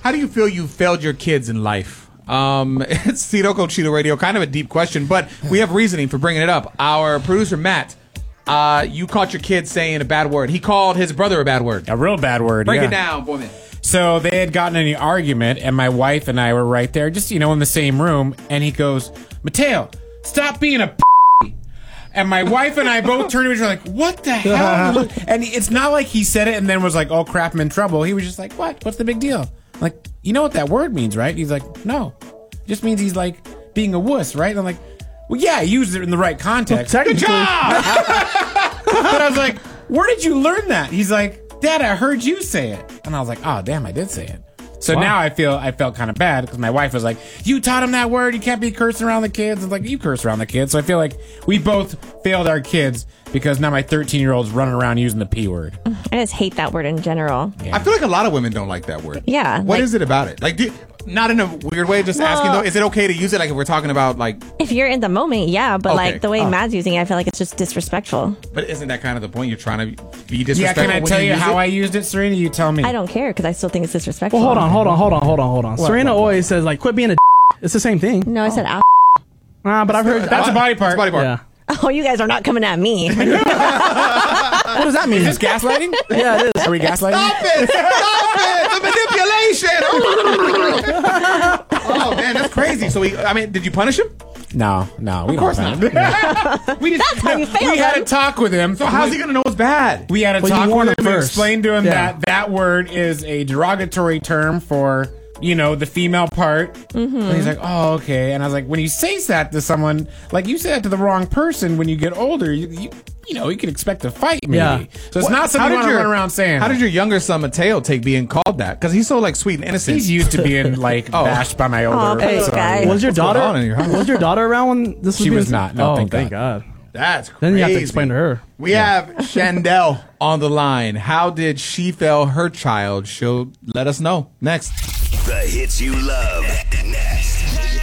How do you feel you failed your kids in life? It's Sirocco Cheeto Radio, kind of a deep question, but we have reasoning for bringing it up. Our producer, Matt, you caught your kid saying a bad word. He called his brother a bad word. A real bad word, Break it down, woman. So they had gotten in an argument, and my wife and I were right there, just, in the same room, and he goes, Mateo, stop being a And my wife and I both turned to each other like, what the hell? And it's not like he said it and then was like, oh, crap, I'm in trouble. He was just like, what? What's the big deal? I'm like, you know what that word means, right? He's like, no. It just means he's like being a wuss, right? And I'm like, well, yeah, he used it in the right context. Good job! But I was like, where did you learn that? He's like, Dad, I heard you say it. And I was like, oh, damn, I did say it. So now I felt kind of bad because my wife was like, you taught him that word. You can't be cursing around the kids. It's like, you curse around the kids. So I feel like we both failed our kids because now my 13-year-old's running around using the P word. I just hate that word in general. Yeah. I feel like a lot of women don't like that word. Yeah. What is it about it? Like, not in a weird way, just asking though, is it okay to use it like if we're talking about like... If you're in the moment, yeah, but Okay. like the way Matt's using it, I feel like it's just disrespectful. But isn't that kind of the point? You're trying to be disrespectful. Yeah, can I tell you how I used it, Serena? You tell me. I don't care because I still think it's disrespectful. Well, hold on. Serena always says like, quit being a It's the same thing. No, I said ass. But I've heard... That's a body part. It's a body part. Yeah. Oh, you guys are not coming at me. What does that mean? Is this gaslighting? Yeah, it is. Are we gaslighting? Stop it! The manipulation! Oh, man, that's crazy. So, did you punish him? No, we don't. Of course not. That's how you fail. We had a talk with him. So how's he going to know it's bad? We had a Well, talk you warned with him him and first. explained to him Yeah. that word is a derogatory term for, the female part. Mm-hmm. And he's like, oh, okay. And I was like, when you say that to someone, like you say that to the wrong person when you get older, you can expect a fight maybe. Yeah. So it's not something you want to run around saying. How did your younger son, Mateo, take being called that? Because he's so, like, sweet and innocent. He's used to being, like, bashed by my older Hey, son. guys. Was your What's going on daughter? in your house? Was your daughter around when this was? She being was not. No, oh, thank God. That's crazy. Then you have to explain to her. We have Shandell on the line. How did she fail her child? She'll let us know next. The hits you love. Next.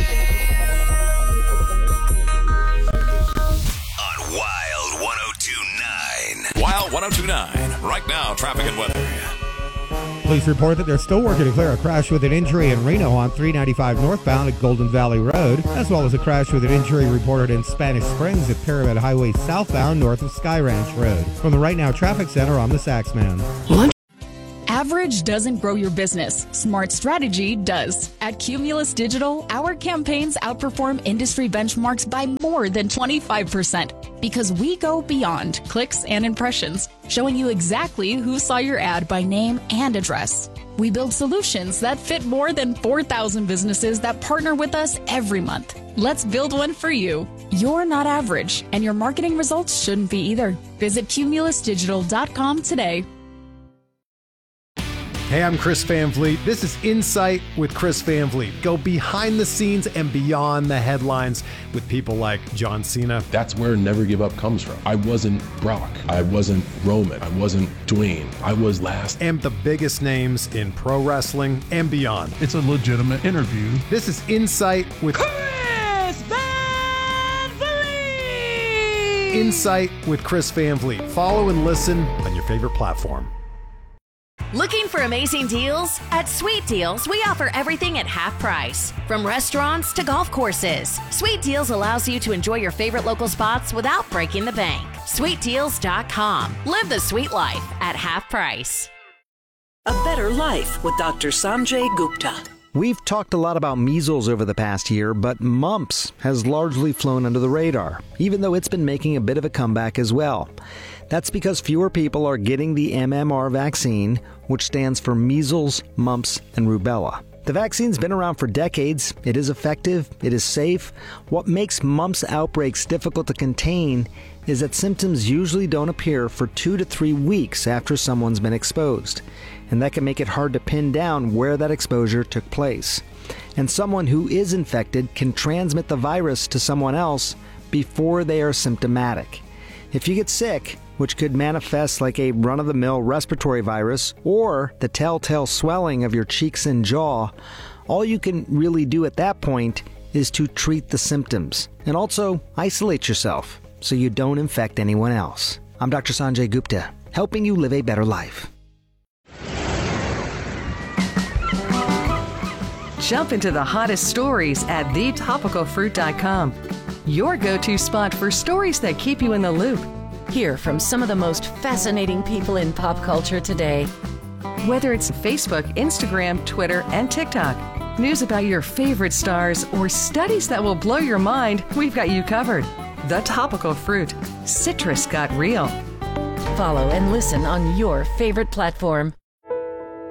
On Wild 1029. Wild 1029. Right now, traffic and weather. Police report that they're still working to clear a crash with an injury in Reno on 395 northbound at Golden Valley Road, as well as a crash with an injury reported in Spanish Springs at Pyramid Highway southbound north of Sky Ranch Road. From the Right Now Traffic Center, I'm the Saxman. Average doesn't grow your business. Smart strategy does. At Cumulus Digital, our campaigns outperform industry benchmarks by more than 25% because we go beyond clicks and impressions, showing you exactly who saw your ad by name and address. We build solutions that fit more than 4,000 businesses that partner with us every month. Let's build one for you. You're not average, and your marketing results shouldn't be either. Visit cumulusdigital.com today. Hey, I'm Chris Van Vliet. This is Insight with Chris Van Vliet. Go behind the scenes and beyond the headlines with people like John Cena. That's where Never Give Up comes from. I wasn't Brock. I wasn't Roman. I wasn't Dwayne. I was last. And the biggest names in pro wrestling and beyond. It's a legitimate interview. This is Insight with Chris Van Vliet. Insight with Chris Van Vliet. Follow and listen on your favorite platform. Looking for amazing deals? At Sweet Deals, we offer everything at half price. From restaurants to golf courses, Sweet Deals allows you to enjoy your favorite local spots without breaking the bank. SweetDeals.com. Live the sweet life at half price. A Better Life with Dr. Sanjay Gupta. We've talked a lot about measles over the past year, but mumps has largely flown under the radar, even though it's been making a bit of a comeback as well. That's because fewer people are getting the MMR vaccine, which stands for measles, mumps, and rubella. The vaccine's been around for decades. It is effective. It is safe. What makes mumps outbreaks difficult to contain is that symptoms usually don't appear for 2 to 3 weeks after someone's been exposed. And that can make it hard to pin down where that exposure took place. And someone who is infected can transmit the virus to someone else before they are symptomatic. If you get sick, which could manifest like a run-of-the-mill respiratory virus or the telltale swelling of your cheeks and jaw, all you can really do at that point is to treat the symptoms and also isolate yourself so you don't infect anyone else. I'm Dr. Sanjay Gupta, helping you live a better life. Jump into the hottest stories at thetopicalfruit.com. Your go-to spot for stories that keep you in the loop. Hear from some of the most fascinating people in pop culture today. Whether it's Facebook, Instagram, Twitter, and TikTok, news about your favorite stars, or studies that will blow your mind, we've got you covered. The Topical Fruit. Citrus got real. Follow and listen on your favorite platform.